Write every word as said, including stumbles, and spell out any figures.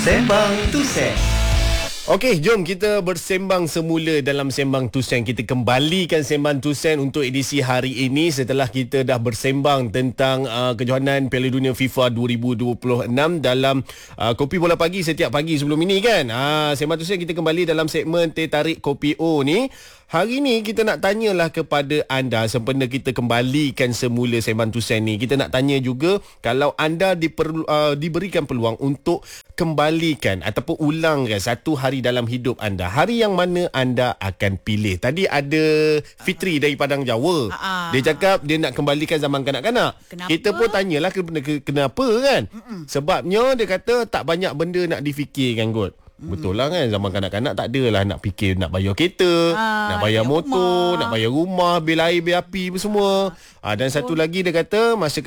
Sembang Tusen. Okey, jom kita bersembang semula dalam Sembang Tusen. Kita kembalikan Sembang Tusen untuk edisi hari ini setelah kita dah bersembang tentang uh, kejohanan Piala Dunia FIFA dua ribu dua puluh enam dalam uh, Kopi Bola Pagi setiap pagi sebelum ini kan. Uh, Sembang Tusen kita kembali dalam segmen Teh Tarik Kopi O ni. Hari ni kita nak tanyalah kepada anda sempena kita kembalikan semula Sembang Tusen ni. Kita nak tanya juga kalau anda diperlu, uh, diberikan peluang untuk kembalikan ataupun ulangkan satu hari dalam hidup anda, hari yang mana anda akan pilih? Tadi ada Fitri dari Padang Jawa. Uh-uh. Dia cakap dia nak kembalikan zaman kanak-kanak. Kenapa? Kita pun tanyalah kenapa kan? Mm-mm. Sebabnya dia kata tak banyak benda nak difikirkan kot. Betul lah kan, zaman kanak-kanak tak adalah nak fikir nak bayar kereta, ha, nak bayar motor, rumah. nak bayar rumah, bil air, bil api semua. Ha, dan Betul. satu lagi dia kata masa